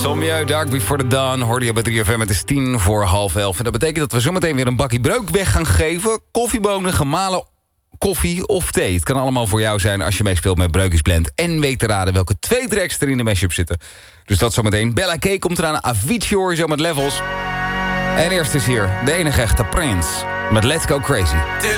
Insomnia, Dark Before the Dawn, hoorde je bij 3FM. Het is 10:10. En dat betekent dat we zometeen weer een bakkie breuk weg gaan geven. Koffiebonen, gemalen koffie of thee. Het kan allemaal voor jou zijn als je meespeelt met Breukjes Blend. En weet te raden welke 2 tracks er in de mashup zitten. Dus dat zometeen. Bella K komt eraan. Avicii hoor je zo met Levels. En eerst is hier de enige echte Prince met Let's Go Crazy.